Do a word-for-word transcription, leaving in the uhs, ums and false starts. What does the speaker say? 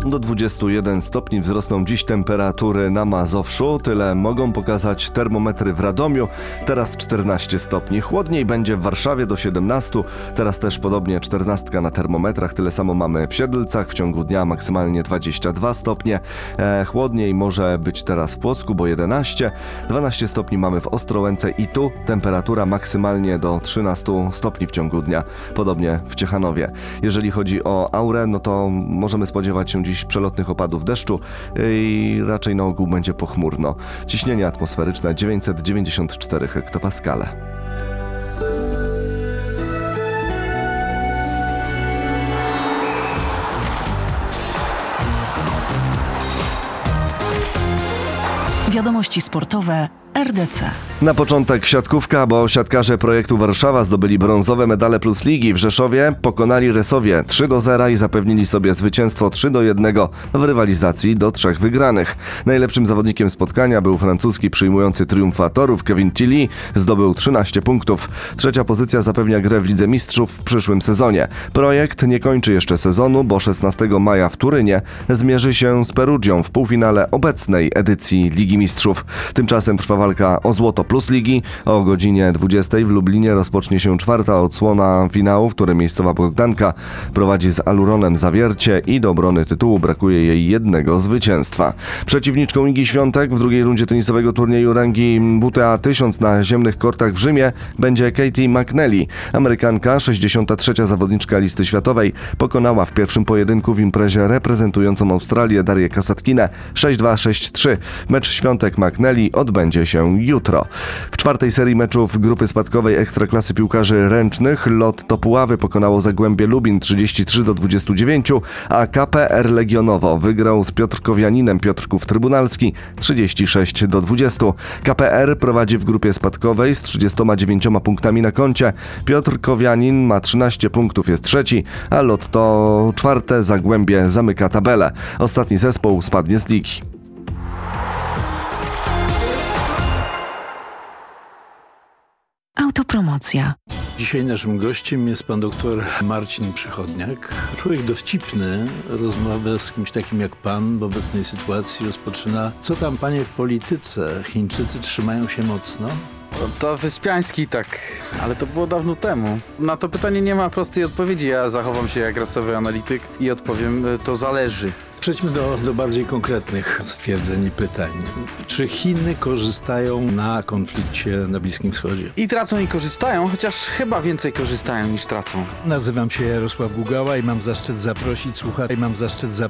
Do dwudziestu jeden stopni wzrosną dziś temperatury na Mazowszu. Tyle mogą pokazać termometry w Radomiu. Teraz czternaście stopni. Chłodniej będzie w Warszawie do siedemnastu. Teraz też podobnie czternastka na termometrach. Tyle samo mamy w Siedlcach. W ciągu dnia maksymalnie dwadzieścia dwa stopnie. E, chłodniej może być teraz w Płocku, bo jedenaście. dwanaście stopni mamy w Ostrołęce i tu temperatura maksymalnie do trzynastu stopni w ciągu dnia. Podobnie w Ciechanowie. Jeżeli chodzi o aurę, no to możemy spodziewać się dziś przelotnych opadów deszczu i raczej na ogół będzie pochmurno. Ciśnienie atmosferyczne dziewięćset dziewięćdziesiąt cztery hektopaskale. Wiadomości sportowe R D C. Na początek siatkówka, bo siatkarze projektu Warszawa zdobyli brązowe medale plus ligi. W Rzeszowie pokonali Resowie trzy do zera i zapewnili sobie zwycięstwo trzy do jednego w rywalizacji do trzech wygranych. Najlepszym zawodnikiem spotkania był francuski przyjmujący triumfatorów Kevin Tilly. Zdobył trzynaście punktów. Trzecia pozycja zapewnia grę w Lidze Mistrzów w przyszłym sezonie. Projekt nie kończy jeszcze sezonu, bo szesnastego maja w Turynie zmierzy się z Perugią w półfinale obecnej edycji Ligi Mistrzów. Tymczasem trwa walka o złoto plus ligi. O godzinie dwudziestej w Lublinie rozpocznie się czwarta odsłona finału, w której miejscowa Bogdanka prowadzi z Aluronem Zawiercie i do obrony tytułu brakuje jej jednego zwycięstwa. Przeciwniczką Igi Świątek w drugiej rundzie tenisowego turnieju rangi W T A tysiąc na ziemnych kortach w Rzymie będzie Katie McNally. Amerykanka, sześćdziesiąta trzecia zawodniczka listy światowej, pokonała w pierwszym pojedynku w imprezie reprezentującą Australię Darię Kasatkinę sześć dwa sześć trzy. Mecz Świątek McNally odbędzie się jutro. W czwartej serii meczów grupy spadkowej Ekstraklasy piłkarzy ręcznych Lotto Puławy pokonało Zagłębie Lubin trzydzieści trzy do dwudziestu dziewięciu, a K P R Legionowo wygrał z Piotrkowianinem Piotrków Trybunalski trzydzieści sześć do dwudziestu. K P R prowadzi w grupie spadkowej z trzydziestoma dziewięcioma punktami na koncie. Piotrkowianin ma trzynaście punktów, jest trzeci, a Lotto czwarte, Zagłębie zamyka tabelę. Ostatni zespół spadnie z ligi. Autopromocja. Dzisiaj naszym gościem jest pan doktor Marcin Przychodniak. Człowiek dowcipny, rozmawia z kimś takim jak pan w obecnej sytuacji rozpoczyna. Co tam, panie, w polityce? Chińczycy trzymają się mocno? To Wyspiański tak, ale to było dawno temu. Na to pytanie nie ma prostej odpowiedzi. Ja zachowam się jak rasowy analityk i odpowiem, to zależy. Przejdźmy do, do bardziej konkretnych stwierdzeń i pytań. Czy Chiny korzystają na konflikcie na Bliskim Wschodzie? I tracą i korzystają, chociaż chyba więcej korzystają niż tracą. Nazywam się Jarosław Gugała i mam zaszczyt zaprosić słuchaczy, i mam zaszczyt zaprosić